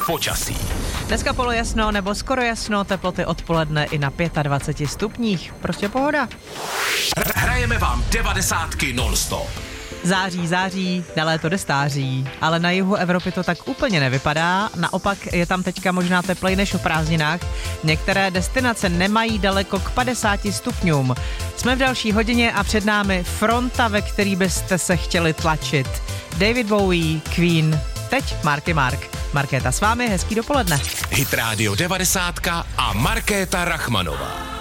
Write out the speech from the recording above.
počasí. Dneska polojasno nebo skoro jasno, teploty odpoledne i na 25 stupních. Prostě pohoda. Hrajeme vám 90ky non-stop. Září, na léto jde stáří, ale na jihu Evropy to tak úplně nevypadá. Naopak je tam teďka možná teplej než o prázdninách. Některé destinace nemají daleko k 50 stupňům. Jsme v další hodině a před námi fronta, ve který byste se chtěli tlačit. David Bowie, Queen, teď Marky Mark. Markéta s vámi, hezký dopoledne. Hit Radio 90 a Markéta Rachmanová.